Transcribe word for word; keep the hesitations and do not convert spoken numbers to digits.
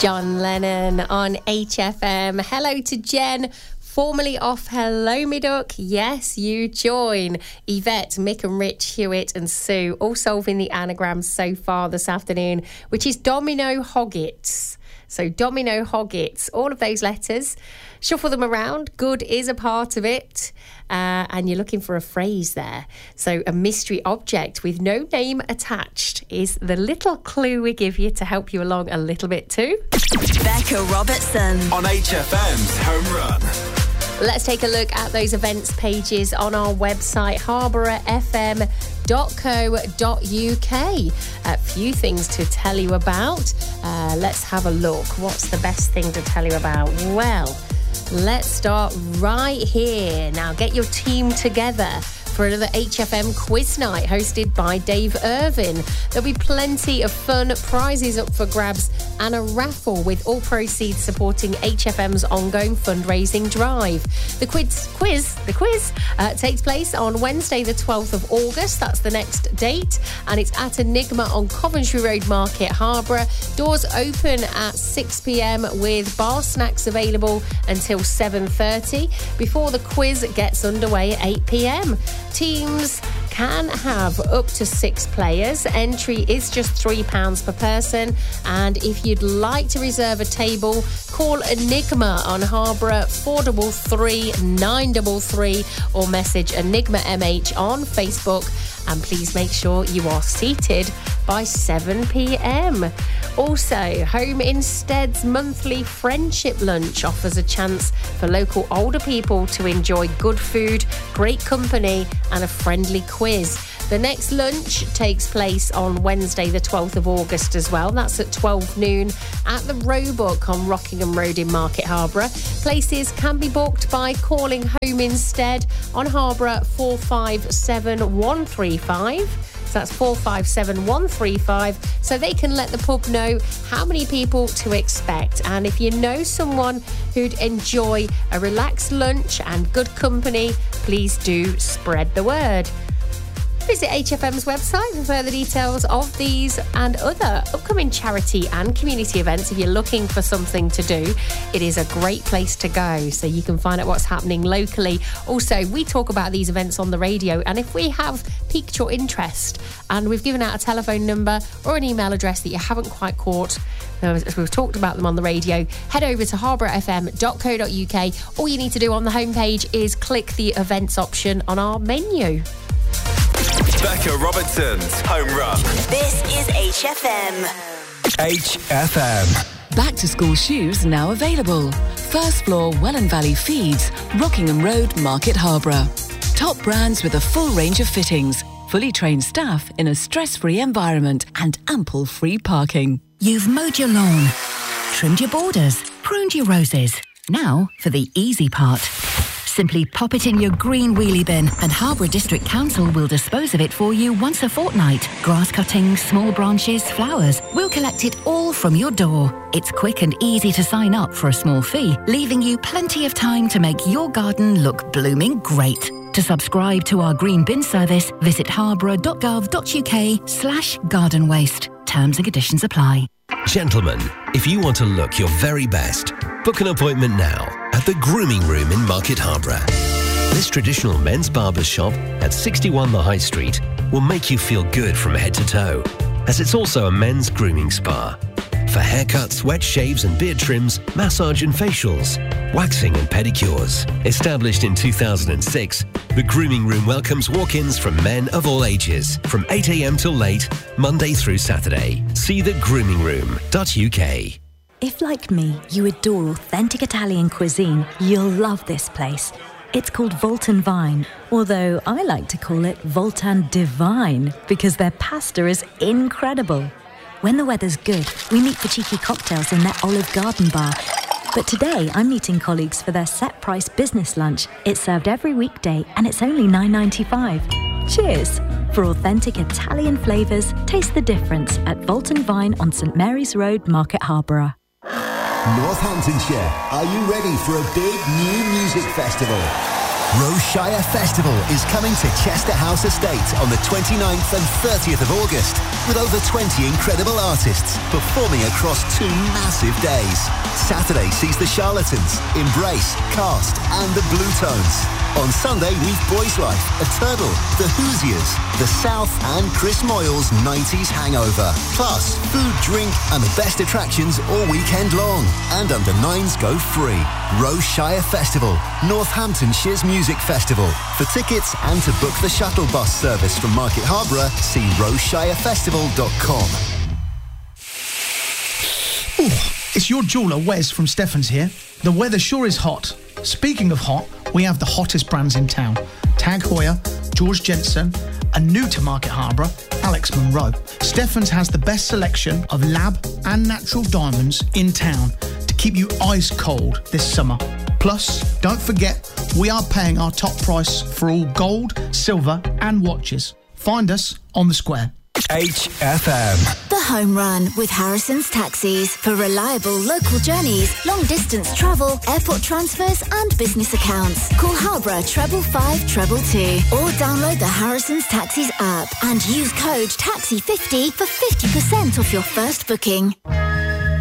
John Lennon on H F M. Hello to Jen, formerly off Hello Me Duck. Yes, you join. Yvette, Mick and Rich, Hewitt and Sue, all solving the anagrams so far this afternoon, which is Domino Hoggets. So Domino Hoggets, all of those letters. Shuffle them around. Good is a part of it. Uh, and you're looking for a phrase there. So a mystery object with no name attached is the little clue we give you to help you along a little bit too. Becca Robertson on H F M's Home Run. Let's take a look at those events pages on our website, harborough f m dot co dot u k. A few things to tell you about. Uh, let's have a look. What's the best thing to tell you about? Well, let's start right here. Now, get your team together for another H F M quiz night hosted by Dave Irvin. There'll be plenty of fun, prizes up for grabs and a raffle with all proceeds supporting H F M's ongoing fundraising drive. The quiz, quiz, the quiz uh, takes place on Wednesday the twelfth of August. That's the next date. And it's at Enigma on Coventry Road Market, Harborough. Doors open at six p.m. with bar snacks available until seven thirty before the quiz gets underway at eight p.m. Teams can have up to six players. Entry is just three pounds per person. And if you'd like to reserve a table, call Enigma on Harborough four three three, nine three three or message Enigma M H on Facebook. And please make sure you are seated by seven p.m. Also, Home Instead's monthly friendship lunch offers a chance for local older people to enjoy good food, great company and a friendly quiz. The next lunch takes place on Wednesday the twelfth of August as well. That's at twelve noon at the Roebuck on Rockingham Road in Market Harborough. Places can be booked by calling Home Instead on Harborough four five seven one three five. So that's four five seven one three five, so they can let the pub know how many people to expect. And if you know someone who'd enjoy a relaxed lunch and good company, please do spread the word. Visit H F M's website for further details of these and other upcoming charity and community events. If you're looking for something to do, it is a great place to go, so you can find out what's happening locally. Also, we talk about these events on the radio, and if we have piqued your interest and we've given out a telephone number or an email address that you haven't quite caught, as we've talked about them on the radio, head over to harborough f m dot co dot u k. All you need to do on the homepage is click the events option on our menu. Becca Robertson's Home Run. This is H F M. H F M. Back to school shoes now available. First floor Welland Valley Feeds, Rockingham Road, Market Harborough. Top brands with a full range of fittings, fully trained staff in a stress-free environment and ample free parking. You've mowed your lawn, trimmed your borders, pruned your roses. Now for the easy part. Simply pop it in your green wheelie bin and Harborough District Council will dispose of it for you once a fortnight. Grass cuttings, small branches, flowers. We'll collect it all from your door. It's quick and easy to sign up for a small fee, leaving you plenty of time to make your garden look blooming great. To subscribe to our green bin service, visit harborough dot gov dot u k slash garden waste. Terms and conditions apply. Gentlemen, if you want to look your very best, book an appointment now at the Grooming Room in Market Harborough. This traditional men's barber shop at sixty-one The High Street will make you feel good from head to toe, as it's also a men's grooming spa. For haircuts, wet shaves and beard trims, massage and facials, waxing and pedicures. Established in two thousand six, the Grooming Room welcomes walk-ins from men of all ages, from eight a.m. till late, Monday through Saturday. See the grooming room dot u k. If, like me, you adore authentic Italian cuisine, you'll love this place. It's called Voltan Vine, although I like to call it Voltan Divine because their pasta is incredible. When the weather's good, we meet for cheeky cocktails in their Olive Garden bar. But today, I'm meeting colleagues for their set-price business lunch. It's served every weekday and it's only nine ninety-five. Cheers! For authentic Italian flavours, taste the difference at Voltan Vine on St Mary's Road, Market Harborough. Northamptonshire, are you ready for a big new music festival? Roshire Festival is coming to Chester House Estate on the twenty-ninth and thirtieth of August with over twenty incredible artists performing across two massive days. Saturday sees the Charlatans, Embrace, Cast and the Blue Tones. On Sunday, we've Boys Life, A Turtle, The Hoosiers, The South and Chris Moyle's nineties Hangover. Plus, food, drink and the best attractions all weekend long. And under nines go free. Roshire Festival, Northamptonshire's music festival. For tickets and to book the shuttle bus service from Market Harborough, see roshire festival dot com. Ooh, it's your jeweller, Wes from Stefan's here. The weather sure is hot. Speaking of hot, we have the hottest brands in town. Tag Heuer, George Jensen, and new to Market Harborough, Alex Monroe. Stefan's has the best selection of lab and natural diamonds in town to keep you ice cold this summer. Plus, don't forget, we are paying our top price for all gold, silver and watches. Find us on the square. H F M. The Home Run with Harrison's Taxis for reliable local journeys, long distance travel, airport transfers and business accounts. Call Harborough treble five treble two or download the Harrison's Taxis app and use code taxi fifty for fifty percent off your first booking.